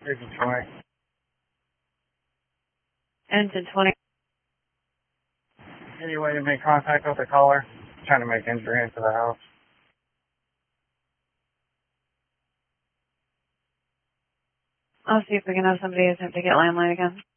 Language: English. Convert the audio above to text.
Engine 20. Engine 20. Any way to make contact with the caller? Trying to make entry into the house. I'll see if we can have somebody attempt to get landline again.